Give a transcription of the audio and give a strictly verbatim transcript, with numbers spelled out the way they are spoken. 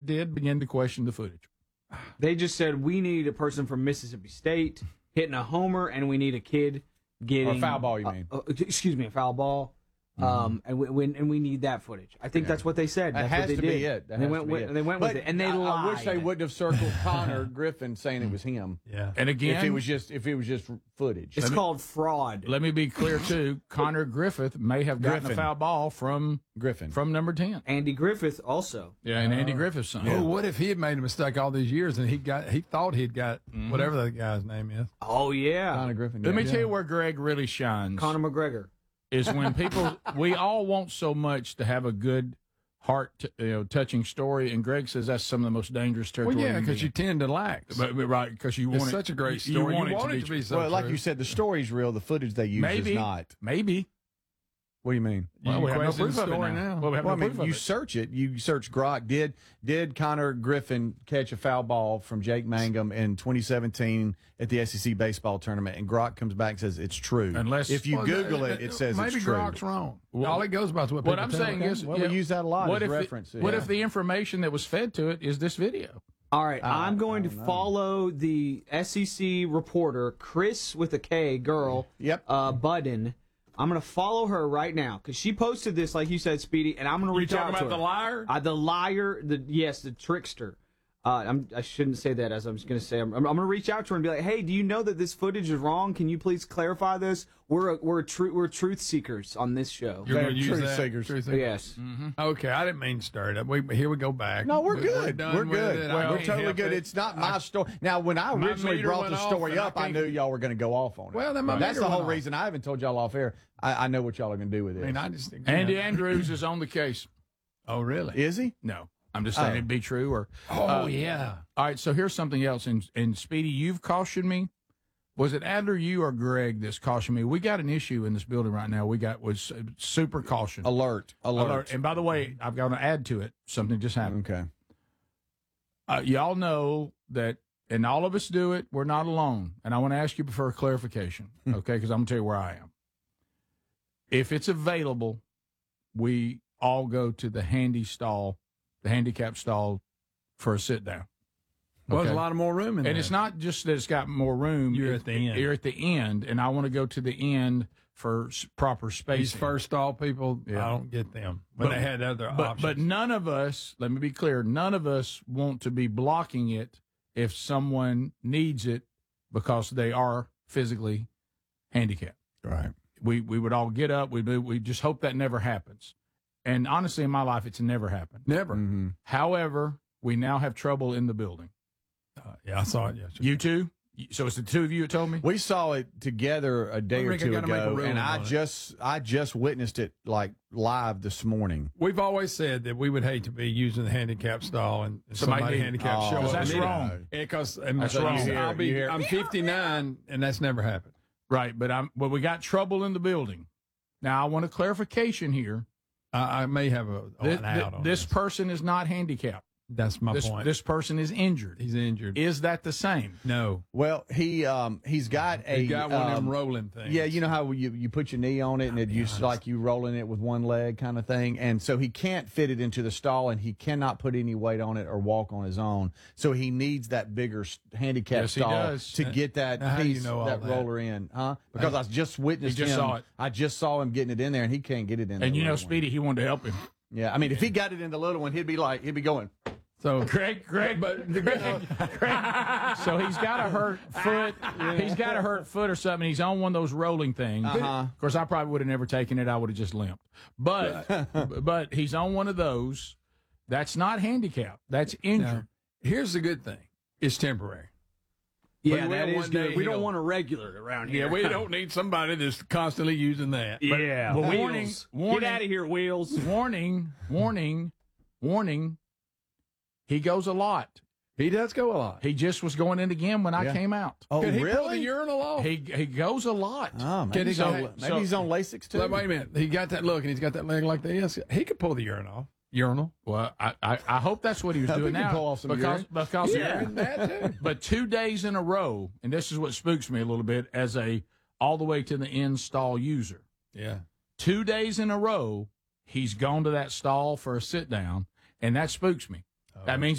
did begin to question the footage. They just said we need a person from Mississippi State hitting a homer, and we need a kid getting or a foul ball. You mean? Uh, uh, excuse me, a foul ball. Mm-hmm. Um, and we, we and we need that footage. I think yeah. that's what they said. That's that has what they to did. be it. That they has went to be with it. they went but with it, and they I, lied. I wish they wouldn't have circled Connor Griffin saying it was him. Yeah, and again, if it was just if it was just footage, it's me, called fraud. Let me be clear too. Connor Griffith may have gotten Griffin. a foul ball from Griffin from number ten. Andy Griffith also. Yeah, and Andy uh, Griffith's son. Yeah. Well, what if he had made a mistake all these years and he got he thought he'd got mm-hmm. whatever that guy's name is? Oh yeah, Connor Griffin. Let yeah. me tell you where Greg really shines. Conor McGregor. Is when people we all want so much to have a good heart, t- you know, touching story, and Greg says that's some of the most dangerous territory. Well, yeah, because you tend to lax. But, but right, because you it's want such it, a great story. You want, you it, want to it to be so well, like true. you said, the story's real. The footage they use maybe, is not. Maybe. What do you mean? Well, you we have no proof the of it story now. now. Well, we have well, no I mean, proof you of it. search it. You search Grok. Did did Connor Griffin catch a foul ball from Jake Mangum in twenty seventeen at the S E C baseball tournament? And Grok comes back and says it's true. Unless if you well, Google it, it says maybe it's true. Grok's wrong. Well, all it goes about is what, what people I'm tell saying them. is, well, yeah, we use that a lot what as if reference. The, yeah. What if the information that was fed to it is this video? All right, Uh, I'm going to know. follow the S E C reporter, Chris with a K, girl, Yep. uh, Budden. I'm going to follow her right now because she posted this, like you said, Speedy, and I'm going to reach out to her. You talking about the liar? Uh, the liar, the yes, the trickster. Uh, I'm, I shouldn't say that, as I'm just going to say. I'm, I'm going to reach out to her and be like, "Hey, do you know that this footage is wrong? Can you please clarify this? We're a, we're a tru- we're truth seekers on this show." You're going to use Truth that? seekers. Truth seekers. Yes. Mm-hmm. Okay, I didn't mean to stir it up. We, here we go back. No, we're We're good. done We're with good. it. I We're can't totally help good. it. It's not my I- story. Now, when I My originally meter brought went the off, story and I up, I can't- knew y'all were going to go off on it. Well, then my that's meter the whole went off. reason I haven't told y'all off air. I, I know what y'all are going to do with it. I mean, I just Andy Andrews is on the case. Oh, really? Is he? No, I'm just saying Oh. it'd be true. Or Oh, uh, yeah. All right, so here's something else. And, and Speedy, you've cautioned me. Was it Adler, you, or Greg that's cautioned me? We got an issue in this building right now. We got was uh, super caution. Alert. Alert. Alert. And by the way, I've got to add to it. Something just happened. Okay. Uh, y'all know that, and all of us do it. We're not alone. And I want to ask you for a clarification, okay? Because I'm going to tell you where I am. If it's available, we all go to the handy stall, the handicap stall, for a sit down. Well, Okay? there's a lot of more room in there. And it's not just that it's got more room. You're It- at the end. You're at the end, and I want to go to the end for s- proper spacing. These first stall people, Yeah. I don't get them. But, But- they had other but, options. but none of us, let me be clear, none of us want to be blocking it if someone needs it because they are physically handicapped. Right. We we would all get up. We we just hope that never happens. And honestly, in my life, it's never happened. Never. Mm-hmm. However, we now have trouble in the building. Uh, yeah, I saw it yesterday. You too? So it's the two of you that told me? We saw it together a day Well, or Rick, I two gotta make a ago, ruling and I on it. just I just witnessed it like live this morning. We've always said that we would hate to be using the handicap stall and Somebody somebody need- handicapped Oh, show up. that's And it- wrong. Because That's I'll wrong. be- You I'll hear- be, you hear- I'm fifty-nine, and that's never happened. Right, but I'm but we got trouble in the building. Now I want a clarification here. I, I may have a, This, an out on this this. person is not handicapped. That's my This point. this person is injured. He's injured. Is that the same? no. Well, he um he's got a He got one of them um, rolling things. Yeah, you know how you you put your knee on it and it be you honest. like you rolling it with one leg kind of thing, and so he can't fit it into the stall, and he cannot put any weight on it or walk on his own. So he needs that bigger s- handicap Yes, he stall does. to get that Now, how do you piece, know all that, that? roller in, huh? Because I just witnessed He just him. saw it. I just saw him getting it in there, and he can't get it in. And the you know, little one. Speedy, he wanted to help him. Yeah, I mean, if he got it in the little one, he'd be like, he'd be going. So Greg, Greg, but Greg, Greg, so he's got a hurt foot. He's got a hurt foot or something. He's on one of those rolling things. Uh-huh. Of course, I probably would have never taken it. I would have just limped. But but he's on one of those. That's not handicap. That's injured. now, here's the good thing: it's temporary. Yeah, But that we'll is one day good. We don't he'll- want a regular around here. Yeah, we don't need somebody that's constantly using that. Yeah, But Wheels. warning, warning. Get out of here, Wheels. Warning, warning, warning. He goes a lot. He does go a lot. He just was going in again when I Yeah. came out. Oh, Can he really? pull the urinal off? He he goes a lot. Oh, maybe, Can he he's, go- on, maybe so- he's on Lasix too. Wait a minute. He got that look, and he's got that leg like this. He could pull the urine off. Urinal. Well, I, I, I hope that's what he was Hope doing he can now. pull off some because urine. because Yeah, that too. but two days in a row, and this is what spooks me a little bit as a all the way to the end stall user. Yeah. Two days in a row, he's gone to that stall for a sit down, and that spooks me. That means